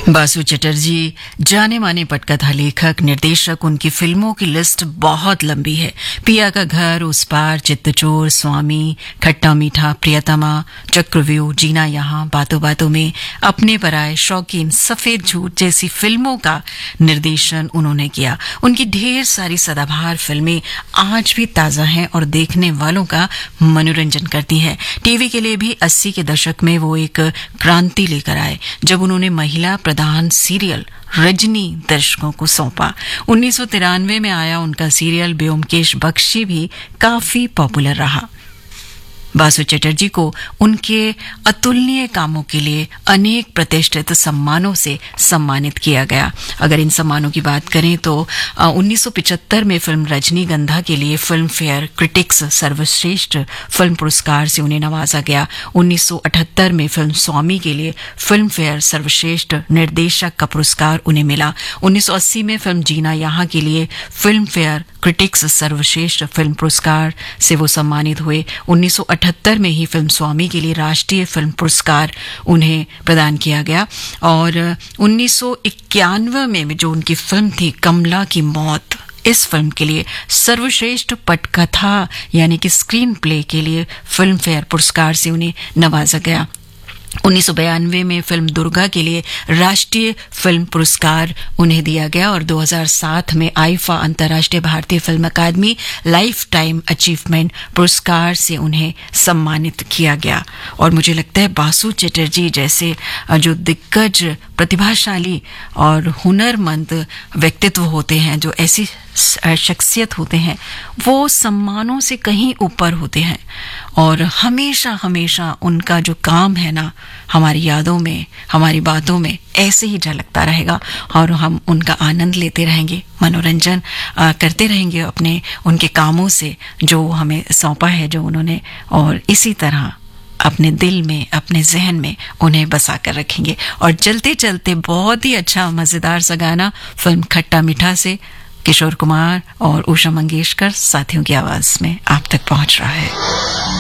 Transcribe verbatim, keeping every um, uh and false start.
बासु चटर्जी जाने माने पटकथा लेखक निर्देशक। उनकी फिल्मों की लिस्ट बहुत लंबी है। पिया का घर, उस पार, चित्तचोर, स्वामी, खट्टा मीठा, प्रियतमा, चक्रव्यूह, जीना यहाँ, बातों बातों में, अपने पराए, शौकीन, सफेद झूठ जैसी फिल्मों का निर्देशन उन्होंने किया। उनकी ढेर सारी सदाबहार फिल्में आज भी ताजा हैं और देखने वालों का मनोरंजन करती हैं। टीवी के लिए भी अस्सी के दशक में वो एक क्रांति लेकर आए जब उन्होंने महिला प्रधान सीरियल रजनी दर्शकों को सौंपा। उन्नीस सौ तिरानवे में आया उनका सीरियल ब्योमकेश बख्शी भी काफी पॉपुलर रहा। बासु चटर्जी को उनके अतुलनीय कामों के लिए अनेक प्रतिष्ठित सम्मानों से सम्मानित किया गया। अगर इन सम्मानों की बात करें तो उन्नीस सौ पचहत्तर में फिल्म रजनीगंधा के लिए फिल्म फेयर क्रिटिक्स सर्वश्रेष्ठ फिल्म पुरस्कार से उन्हें नवाजा गया। उन्नीस सौ अठहत्तर में फिल्म स्वामी के लिए फिल्म फेयर सर्वश्रेष्ठ निर्देशक का पुरस्कार उन्हें मिला। उन्नीस सौ अस्सी में फिल्म जीना यहाँ के लिए फिल्म फेयर क्रिटिक्स सर्वश्रेष्ठ फिल्म पुरस्कार से वो सम्मानित हुए। उन्नीस सौ अठहत्तर में ही फिल्म स्वामी के लिए राष्ट्रीय फिल्म पुरस्कार उन्हें प्रदान किया गया। और उन्नीस सौ इक्यानवे में जो उनकी फिल्म थी कमला की मौत, इस फिल्म के लिए सर्वश्रेष्ठ पटकथा यानी कि स्क्रीन प्ले के लिए फिल्म फेयर पुरस्कार से उन्हें नवाजा गया। उन्नीस सौ बयानवे में फिल्म दुर्गा के लिए राष्ट्रीय फिल्म पुरस्कार उन्हें दिया गया और दो हज़ार सात में आईफा अंतर्राष्ट्रीय भारतीय फिल्म अकादमी लाइफ टाइम अचीवमेंट पुरस्कार से उन्हें सम्मानित किया गया। और मुझे लगता है बासु चटर्जी जैसे जो दिग्गज, प्रतिभाशाली और हुनरमंद व्यक्तित्व होते हैं, जो ऐसी शख्सियत होते हैं, वो सम्मानों से कहीं ऊपर होते हैं। और हमेशा हमेशा उनका जो काम है ना, हमारी यादों में, हमारी बातों में ऐसे ही झलकता रहेगा और हम उनका आनंद लेते रहेंगे, मनोरंजन करते रहेंगे अपने उनके कामों से जो हमें सौंपा है जो उन्होंने, और इसी तरह अपने दिल में, अपने जहन में उन्हें बसा कर रखेंगे। और चलते चलते बहुत ही अच्छा मजेदार सा गाना फिल्म खट्टा मीठा से किशोर कुमार और उषा मंगेशकर साथियों की आवाज में आप तक पहुंच रहा है।